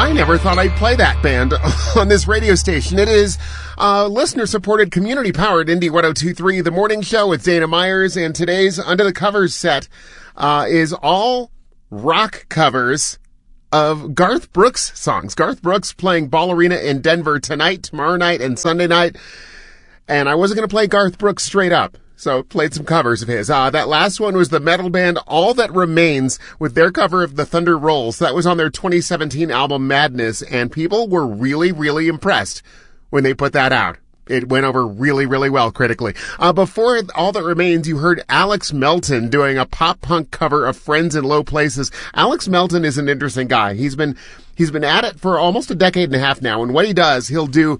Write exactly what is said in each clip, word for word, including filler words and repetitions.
I never thought I'd play that band on this radio station. It is uh, listener-supported, community-powered Indie one oh two point three, The Morning Show with Dana Myers, and today's Under the Covers set uh, is all rock covers of Garth Brooks songs. Garth Brooks playing Ball Arena in Denver tonight, tomorrow night, and Sunday night. And I wasn't going to play Garth Brooks straight up, so played some covers of his. Uh, that last one was the metal band All That Remains with their cover of The Thunder Rolls. That was on their twenty seventeen album Madness, and people were really, really impressed when they put that out. It went over really, really well critically. Uh, before All That Remains, you heard Alex Melton doing a pop-punk cover of Friends in Low Places. Alex Melton is an interesting guy. He's been, he's been at it for almost a decade and a half now, and what he does, he'll do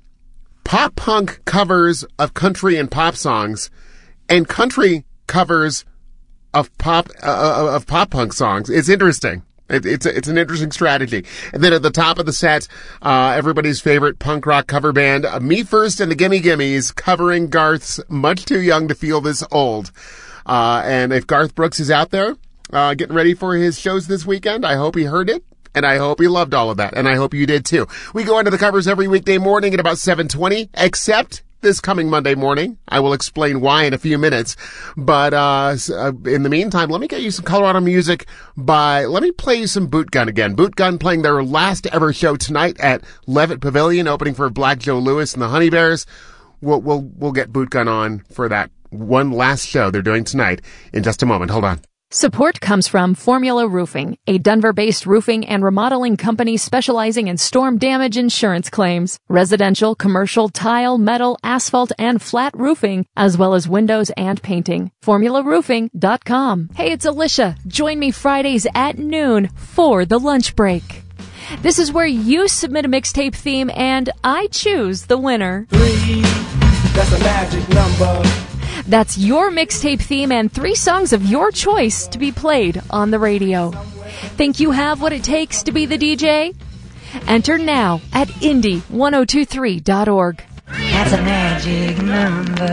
pop-punk covers of country and pop songs and country covers of pop, uh, of pop-punk songs. It's interesting. It, it's a, it's an interesting strategy. And then at the top of the set, uh, everybody's favorite punk rock cover band, uh, Me First and the Gimme Gimmes, covering Garth's Much Too Young to Feel This Old. Uh, and if Garth Brooks is out there, uh, getting ready for his shows this weekend, I hope he heard it. And I hope you loved all of that. And I hope you did too. We go into the covers every weekday morning at about seven twenty, except this coming Monday morning. I will explain why in a few minutes. But, uh, in the meantime, let me get you some Colorado music by, let me play you some Boot Gun again. Boot Gun playing their last ever show tonight at Levitt Pavilion, opening for Black Joe Lewis and the Honey Bears. We'll, we'll, we'll get Boot Gun on for that one last show they're doing tonight in just a moment. Hold on. Support comes from Formula Roofing, a Denver-based roofing and remodeling company specializing in storm damage insurance claims, residential, commercial, tile, metal, asphalt, and flat roofing, as well as windows and painting. formula roofing dot com. Hey, it's Alicia. Join me Fridays at noon for the lunch break. This is where you submit a mixtape theme and I choose the winner. Three, that's a magic number. That's your mixtape theme and three songs of your choice to be played on the radio. Think you have what it takes to be the D J? Enter now at indie one oh two three dot org. That's a magic number.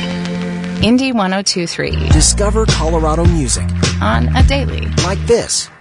Indie one oh two three. Discover Colorado music on a daily. like this.